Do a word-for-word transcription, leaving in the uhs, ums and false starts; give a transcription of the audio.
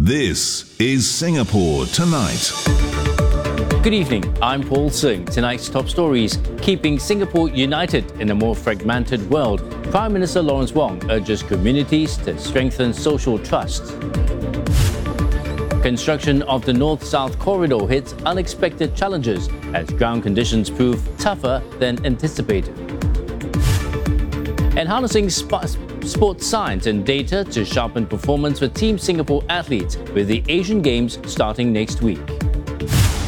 This is Singapore Tonight. Good evening, I'm Paul Singh. Tonight's top stories: keeping Singapore united in a more fragmented world. Prime Minister Lawrence Wong urges communities to strengthen social trust. Construction of the North-South corridor hits unexpected challenges as ground conditions prove tougher than anticipated. And harnessing sp- sports science and data to sharpen performance for Team Singapore athletes with the Asian Games starting next week.